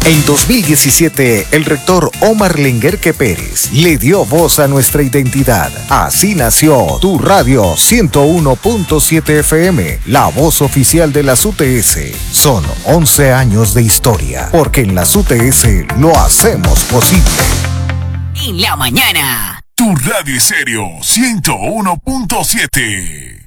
En 2017, el rector Omar Lenguerque Pérez le dio voz a nuestra identidad. Así nació Tu Radio 101.7 FM, la voz oficial de las UTS. Son 11 años de historia, porque en las UTS lo hacemos posible. En la mañana. Tu Radio Estéreo 101.7.